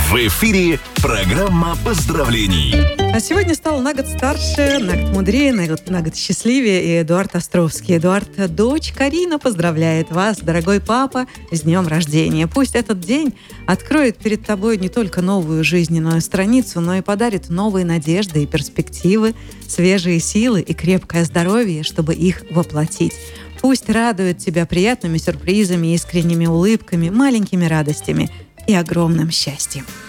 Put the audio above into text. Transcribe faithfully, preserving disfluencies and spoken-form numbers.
В эфире программа поздравлений. А сегодня стал на год старше, на год мудрее, на год, на год счастливее и Эдуард Островский. Эдуард, дочь Карина поздравляет вас, дорогой папа, с днем рождения. Пусть этот день откроет перед тобой не только новую жизненную страницу, но и подарит новые надежды и перспективы, свежие силы и крепкое здоровье, чтобы их воплотить. Пусть радует тебя приятными сюрпризами, искренними улыбками, маленькими радостями и огромным счастьем.